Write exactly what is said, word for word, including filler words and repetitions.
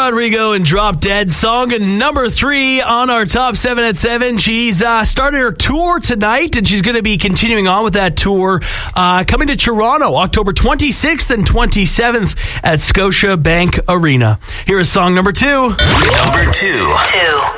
Rodrigo and Drop Dead, song number three on our top seven at seven. She's uh, started her tour tonight, and she's going to be continuing on with that tour, uh, coming to Toronto October twenty-sixth and twenty-seventh at Scotiabank Arena. Here is song number two. Number two. Two.